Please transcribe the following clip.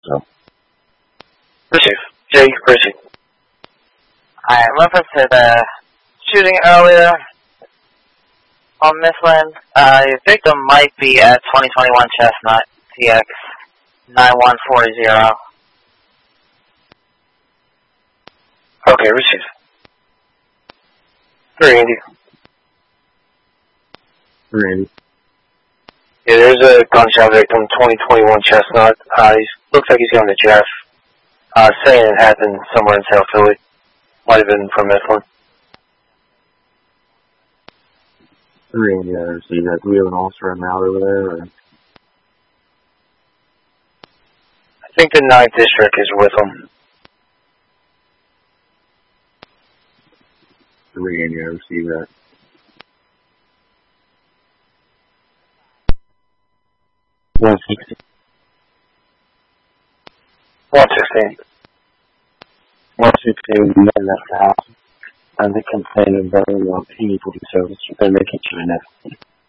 so. Receive. Jay, receive. Alright, reference to the shooting earlier on Mifflin. Your victim might be at 2021 Chestnut TX 9140. Okay, receive. 380. 380. Yeah, there's a gunshot victim, 2021 Chestnut. Looks like he's going to Jeff. Saying it happened somewhere in South Philly. Might have been from Mifflin. 380, I received that. Do we have an officer in out over there? Or? I think the 9th District is with him. 380, I received that. One 116, men left the house, and they complained of very low people, so they're making sure that